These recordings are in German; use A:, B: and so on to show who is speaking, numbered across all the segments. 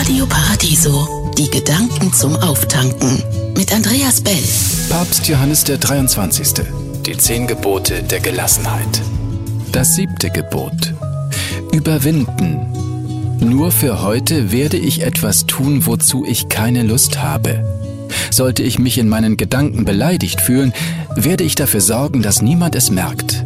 A: Radio Paradiso, die Gedanken zum Auftanken. Mit Andreas Bell.
B: Papst Johannes der 23. Die 10 Gebote der Gelassenheit. Das 7. Gebot. Überwinden. Nur für heute werde ich etwas tun, wozu ich keine Lust habe. Sollte ich mich in meinen Gedanken beleidigt fühlen, werde ich dafür sorgen, dass niemand es merkt.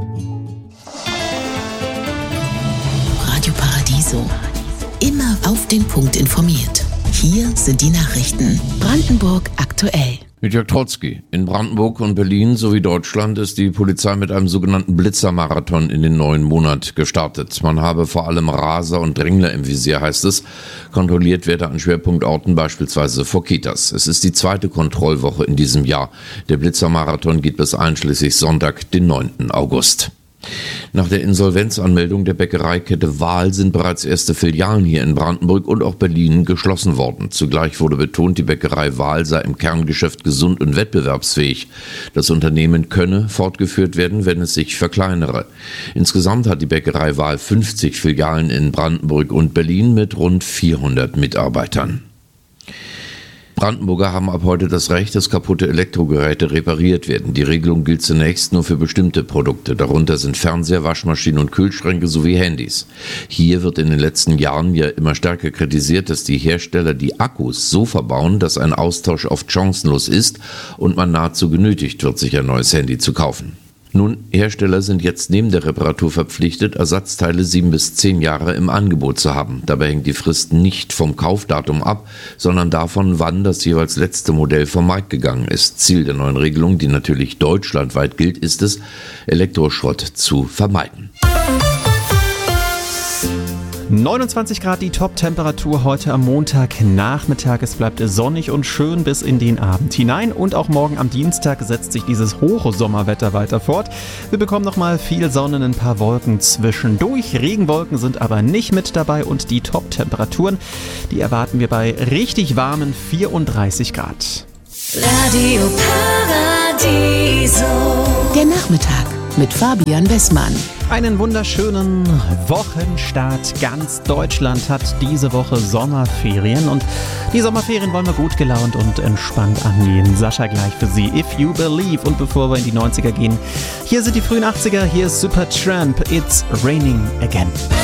A: Radio Paradiso. Immer auf den Punkt informiert. Hier sind die Nachrichten. Brandenburg aktuell.
C: Mit Jörg Trotzki. In Brandenburg und Berlin sowie Deutschland ist die Polizei mit einem sogenannten Blitzermarathon in den neuen Monat gestartet. Man habe vor allem Raser und Drängler im Visier, heißt es. Kontrolliert werde an Schwerpunktorten, beispielsweise vor Kitas. Es ist die 2. Kontrollwoche in diesem Jahr. Der Blitzermarathon geht bis einschließlich Sonntag, den 9. August. Nach der Insolvenzanmeldung der Bäckereikette Wahl sind bereits erste Filialen hier in Brandenburg und auch Berlin geschlossen worden. Zugleich wurde betont, die Bäckerei Wahl sei im Kerngeschäft gesund und wettbewerbsfähig. Das Unternehmen könne fortgeführt werden, wenn es sich verkleinere. Insgesamt hat die Bäckerei Wahl 50 Filialen in Brandenburg und Berlin mit rund 400 Mitarbeitern. Brandenburger haben ab heute das Recht, dass kaputte Elektrogeräte repariert werden. Die Regelung gilt zunächst nur für bestimmte Produkte. Darunter sind Fernseher, Waschmaschinen und Kühlschränke sowie Handys. Hier wird in den letzten Jahren ja immer stärker kritisiert, dass die Hersteller die Akkus so verbauen, dass ein Austausch oft chancenlos ist und man nahezu genötigt wird, sich ein neues Handy zu kaufen. Nun, Hersteller sind jetzt neben der Reparatur verpflichtet, Ersatzteile 7 bis 10 Jahre im Angebot zu haben. Dabei hängt die Frist nicht vom Kaufdatum ab, sondern davon, wann das jeweils letzte Modell vom Markt gegangen ist. Ziel der neuen Regelung, die natürlich deutschlandweit gilt, ist es, Elektroschrott zu vermeiden.
D: 29 Grad die Top-Temperatur heute am Montagnachmittag. Es bleibt sonnig und schön bis in den Abend hinein. Und auch morgen am Dienstag setzt sich dieses Hochsommerwetter weiter fort. Wir bekommen nochmal viel Sonne, ein paar Wolken zwischendurch. Regenwolken sind aber nicht mit dabei. Und die Top-Temperaturen, die erwarten wir bei richtig warmen 34 Grad.
E: Radio Paradiso.
A: Der Nachmittag mit Fabian Bessmann.
D: Einen wunderschönen Wochenstart. Ganz Deutschland hat diese Woche Sommerferien und die Sommerferien wollen wir gut gelaunt und entspannt angehen. Sascha gleich für Sie, If You Believe. Und bevor wir in die 90er gehen, hier sind die frühen 80er, hier ist Supertramp, It's Raining Again.